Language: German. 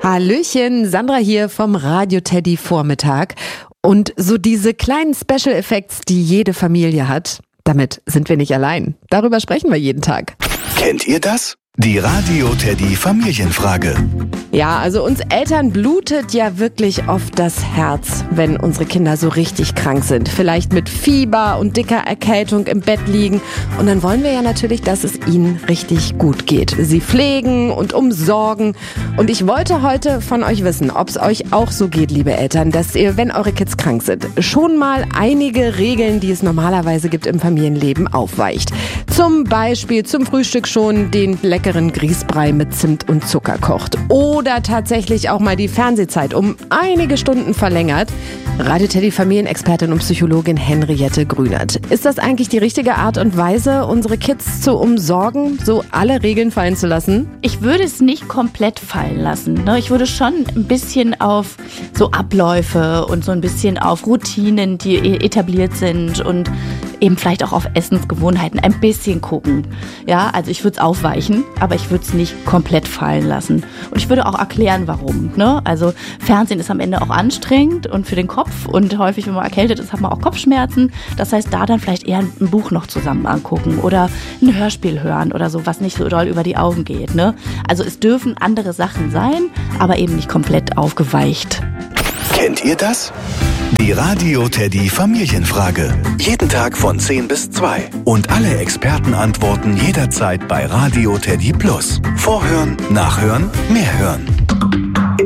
Hallöchen, Sandra hier vom Radio Teddy Vormittag. Und so diese kleinen Special Effects, die jede Familie hat, damit sind wir nicht allein. Darüber sprechen wir jeden Tag. Kennt ihr das? Die Radio Teddy Familienfrage. Ja, also uns Eltern blutet ja wirklich oft das Herz, wenn unsere Kinder so richtig krank sind. Vielleicht mit Fieber und dicker Erkältung im Bett liegen. Und dann wollen wir ja natürlich, dass es ihnen richtig gut geht. Sie pflegen und umsorgen. Und ich wollte heute von euch wissen, ob es euch auch so geht, liebe Eltern, dass ihr, wenn eure Kids krank sind, schon mal einige Regeln, die es normalerweise gibt im Familienleben, aufweicht. Zum Beispiel zum Frühstück schon den leckeren Grießbrei mit Zimt und Zucker kocht. Oder tatsächlich auch mal die Fernsehzeit um einige Stunden verlängert. Radio Teddy Familienexpertin und Psychologin Henriette Grünert. Ist das eigentlich die richtige Art und Weise, unsere Kids zu umsorgen, so alle Regeln fallen zu lassen? Ich würde es nicht komplett fallen lassen. Ich würde schon ein bisschen auf so Abläufe und so ein bisschen auf Routinen, die etabliert sind und eben vielleicht auch auf Essensgewohnheiten ein bisschen gucken. Ja, also ich würde es aufweichen, aber ich würde es nicht komplett fallen lassen. Und ich würde auch erklären, warum. Also Fernsehen ist am Ende auch anstrengend und für den Kopf und häufig, wenn man erkältet ist, hat man auch Kopfschmerzen. Das heißt, da dann vielleicht eher ein Buch noch zusammen angucken oder ein Hörspiel hören oder so, was nicht so doll über die Augen geht. Also es dürfen andere Sachen sein, aber eben nicht komplett aufgeweicht. Kennt ihr das? Die Radio Teddy Familienfrage. Jeden Tag von 10 bis 2. Und alle Experten antworten jederzeit bei Radio Teddy Plus. Vorhören, nachhören, mehr hören.